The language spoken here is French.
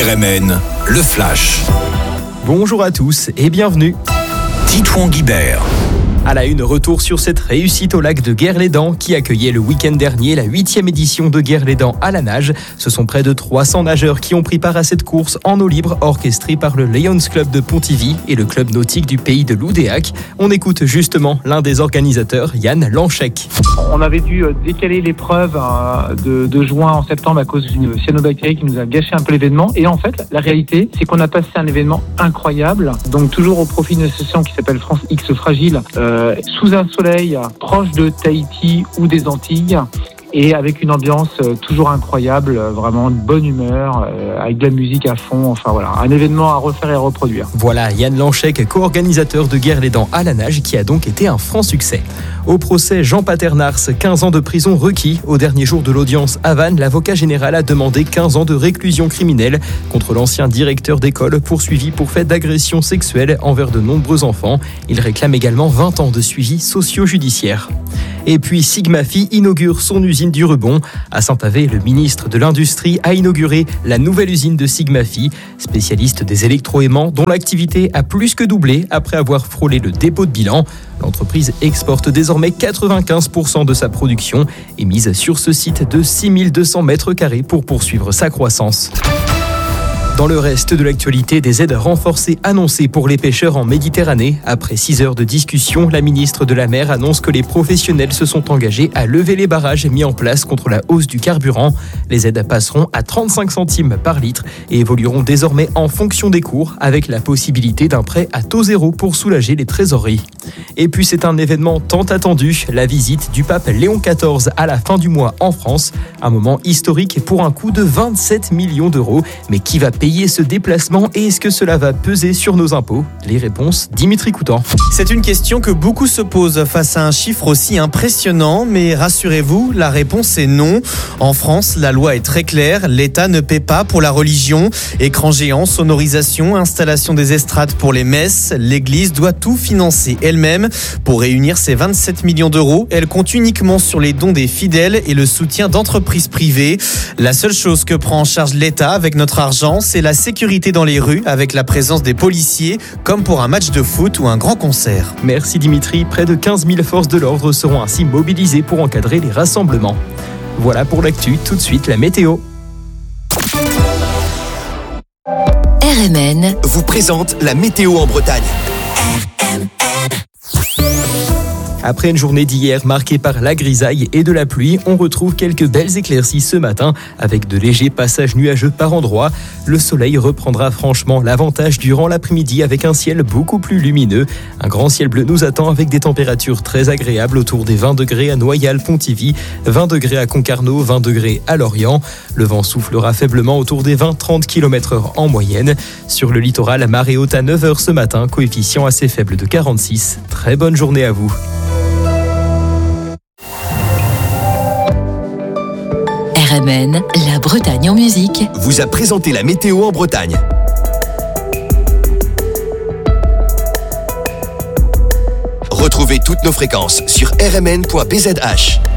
RMN, le Flash. Bonjour à tous et bienvenue. Titouan Guibert. À la une, retour sur cette réussite au lac de Guerlédan qui accueillait le week-end dernier la 8e édition de Guerlédan à la nage. Ce sont près de 300 nageurs qui ont pris part à cette course en eau libre orchestrée par le Lions Club de Pontivy et le club nautique du pays de Loudéac. On écoute justement l'un des organisateurs, Yann Lanchek. On avait dû décaler l'épreuve de juin en septembre à cause d'une cyanobactérie qui nous a gâché un peu l'événement. Et en fait, la réalité, c'est qu'on a passé un événement incroyable. Donc toujours au profit d'une association qui s'appelle France X Fragile, sous un soleil proche de Tahiti ou des Antilles. Et avec une ambiance toujours incroyable, vraiment de bonne humeur, avec de la musique à fond, enfin voilà, un événement à refaire et à reproduire. Voilà, Yann Lanchek, co-organisateur de Guerlédan à la nage, qui a donc été un franc succès. Au procès Jean Paternars, 15 ans de prison requis. Au dernier jour de l'audience à Vannes, l'avocat général a demandé 15 ans de réclusion criminelle contre l'ancien directeur d'école poursuivi pour fait d'agression sexuelle envers de nombreux enfants. Il réclame également 20 ans de suivi socio-judiciaire. Et puis Sigma-Fi inaugure son usine du Rebond. À Saint-Avé, le ministre de l'Industrie a inauguré la nouvelle usine de Sigma-Fi, spécialiste des électroaimants dont l'activité a plus que doublé après avoir frôlé le dépôt de bilan. L'entreprise exporte désormais 95% de sa production et mise sur ce site de 6200 mètres carrés pour poursuivre sa croissance. Dans le reste de l'actualité, des aides renforcées annoncées pour les pêcheurs en Méditerranée. Après 6 heures de discussion, la ministre de la Mer annonce que les professionnels se sont engagés à lever les barrages mis en place contre la hausse du carburant. Les aides passeront à 35 centimes par litre et évolueront désormais en fonction des cours, avec la possibilité d'un prêt à taux zéro pour soulager les trésoreries. Et puis c'est un événement tant attendu, la visite du pape Léon XIV à la fin du mois en France. Un moment historique pour un coût de 27 millions d'euros. Mais qui va payer ce déplacement et est-ce que cela va peser sur nos impôts? Les réponses, Dimitri Coutan. C'est une question que beaucoup se posent face à un chiffre aussi impressionnant, mais rassurez-vous, la réponse est non. En France, la loi est très claire, l'État ne paie pas pour la religion. Écran géant, sonorisation, installation des estrades pour les messes, l'Église doit tout financer elle-même. Pour réunir ces 27 millions d'euros, elle compte uniquement sur les dons des fidèles et le soutien d'entreprises privées. La seule chose que prend en charge l'État avec notre argent, c'est la sécurité dans les rues avec la présence des policiers, comme pour un match de foot ou un grand concert. Merci Dimitri, près de 15 000 forces de l'ordre seront ainsi mobilisées pour encadrer les rassemblements. Voilà pour l'actu, tout de suite la météo. RMN vous présente la météo en Bretagne. Après une journée d'hier marquée par la grisaille et de la pluie, on retrouve quelques belles éclaircies ce matin avec de légers passages nuageux par endroits. Le soleil reprendra franchement l'avantage durant l'après-midi avec un ciel beaucoup plus lumineux. Un grand ciel bleu nous attend avec des températures très agréables autour des 20 degrés à Noyal-Pontivy, 20 degrés à Concarneau, 20 degrés à Lorient. Le vent soufflera faiblement autour des 20-30 km/h en moyenne. Sur le littoral, marée haute à 9h ce matin, coefficient assez faible de 46. Très bonne journée à vous. RMN, la Bretagne en musique, vous a présenté la météo en Bretagne. Retrouvez toutes nos fréquences sur rmn.bzh.